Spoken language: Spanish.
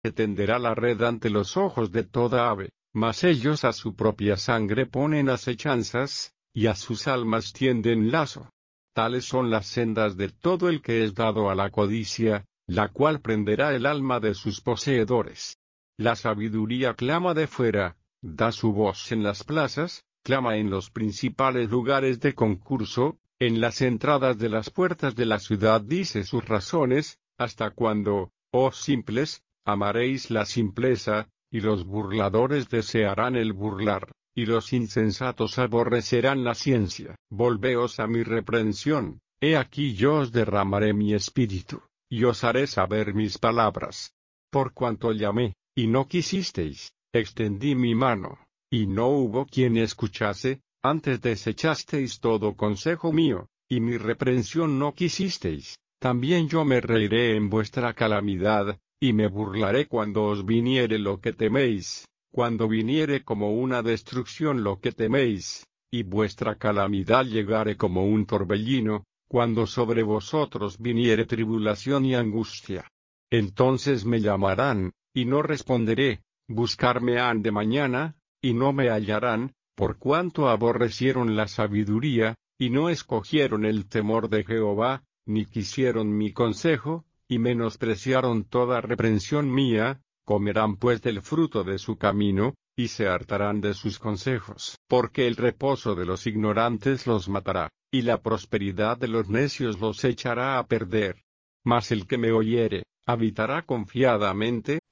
que tenderá la red ante los ojos de toda ave, mas ellos a su propia sangre ponen acechanzas, y a sus almas tienden lazo. Tales son las sendas de todo el que es dado a la codicia, la cual prenderá el alma de sus poseedores. La sabiduría clama de fuera, da su voz en las plazas, clama en los principales lugares de concurso, en las entradas de las puertas de la ciudad dice sus razones, ¿hasta cuándo, oh simples, amaréis la simpleza, y los burladores desearán el burlar, y los insensatos aborrecerán la ciencia? Volveos a mi reprensión, he aquí yo os derramaré mi espíritu, y os haré saber mis palabras. Por cuanto llamé, y no quisisteis, extendí mi mano, y no hubo quien escuchase, antes desechasteis todo consejo mío, y mi reprensión no quisisteis, también yo me reiré en vuestra calamidad, y me burlaré cuando os viniere lo que teméis, cuando viniere como una destrucción lo que teméis, y vuestra calamidad llegare como un torbellino, cuando sobre vosotros viniere tribulación y angustia. Entonces me llamarán, y no responderé, buscarme han de mañana, y no me hallarán, por cuanto aborrecieron la sabiduría, y no escogieron el temor de Jehová, ni quisieron mi consejo, y menospreciaron toda reprensión mía, comerán pues del fruto de su camino, y se hartarán de sus consejos. Porque el reposo de los ignorantes los matará, y la prosperidad de los necios los echará a perder. Mas el que me oyere, habitará confiadamente,